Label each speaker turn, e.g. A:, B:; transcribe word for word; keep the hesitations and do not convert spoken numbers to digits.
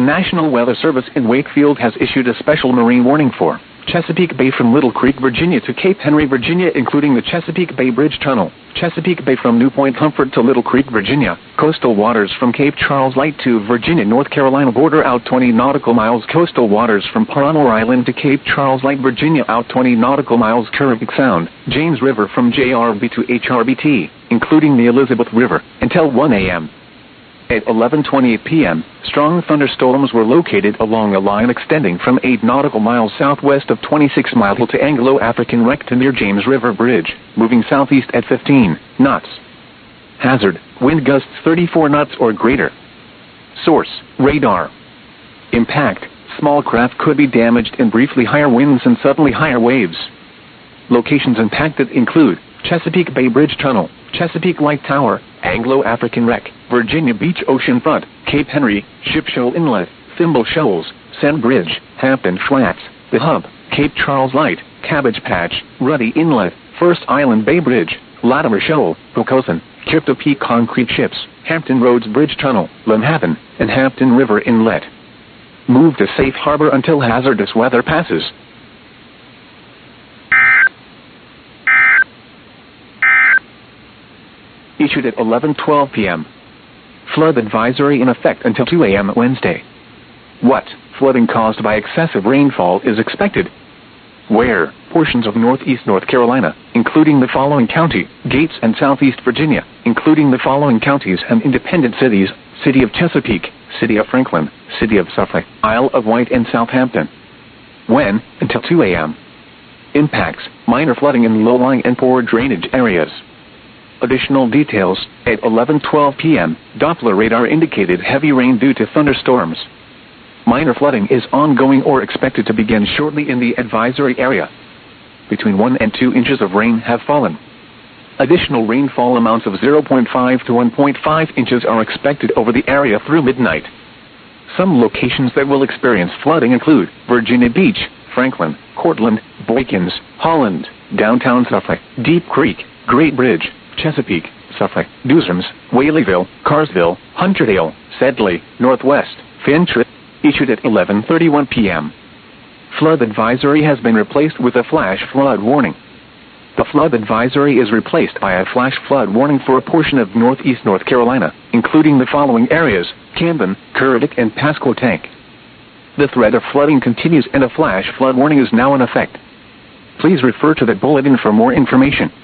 A: National Weather Service in Wakefield has issued a special marine warning for Chesapeake Bay from Little Creek, Virginia to Cape Henry, Virginia, including the Chesapeake Bay Bridge Tunnel, Chesapeake Bay from New Point Comfort to Little Creek, Virginia, coastal waters from Cape Charles Light to Virginia, North Carolina border out twenty nautical miles, coastal waters from Paranor Island to Cape Charles Light, Virginia out twenty nautical miles, Caribbean Sound, James River from J R B to H R B T, including the Elizabeth River, until one A M At eleven twenty-eight p m, strong thunderstorms were located along a line extending from eight nautical miles southwest of twenty-six miles to Anglo-African Wreck to near James River Bridge, moving southeast at fifteen knots. Hazard, wind gusts thirty-four knots or greater. Source, radar. Impact, small craft could be damaged in briefly higher winds and suddenly higher waves. Locations impacted include Chesapeake Bay Bridge Tunnel, Chesapeake Light Tower, Anglo-African Wreck, Virginia Beach Oceanfront, Cape Henry, Ship Shoal Inlet, Thimble Shoals, Sand Bridge, Hampton Flats, The Hub, Cape Charles Light, Cabbage Patch, Ruddy Inlet, First Island Bay Bridge, Latimer Shoal, Pocosin, Crypto Peak Concrete Ships, Hampton Roads Bridge Tunnel, Lynnhaven, and Hampton River Inlet. Move to safe harbor until hazardous weather passes. Issued at eleven twelve p m Flood advisory in effect until two A M Wednesday. What? Flooding caused by excessive rainfall is expected. Where? Portions of northeast North Carolina, including the following county, Gates and southeast Virginia, including the following counties and independent cities, City of Chesapeake, City of Franklin, City of Suffolk, Isle of Wight and Southampton. When? Until two A M Impacts, minor flooding in low-lying and poor drainage areas. Additional details, at eleven twelve p m, Doppler radar indicated heavy rain due to thunderstorms. Minor flooding is ongoing or expected to begin shortly in the advisory area. Between one and two inches of rain have fallen. Additional rainfall amounts of zero point five to one point five inches are expected over the area through midnight. Some locations that will experience flooding include Virginia Beach, Franklin, Cortland, Boykins, Holland, downtown Suffolk, Deep Creek, Great Bridge, Chesapeake, Suffolk, Dewsrams, Whaleyville, Carsville, Hunterdale, Sedley, Northwest, Fintry. Issued at eleven thirty-one p m Flood advisory has been replaced with a flash flood warning. The flood advisory is replaced by a flash flood warning for a portion of northeast North Carolina, including the following areas: Camden, Currituck, and Pasquotank. The threat of flooding continues and a flash flood warning is now in effect. Please refer to the bulletin for more information.